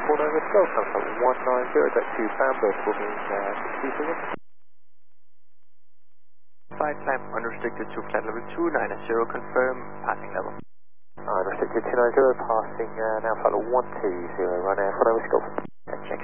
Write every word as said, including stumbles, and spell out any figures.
four nine with Golf, Alpha one nine zero, back to Bamberg, booking uh, six two. Flight climb unrestricted to flight level two nine zero, confirm passing level. Unrestricted two nine zero, passing uh, now flight level one two zero, run air, four nine with Golf.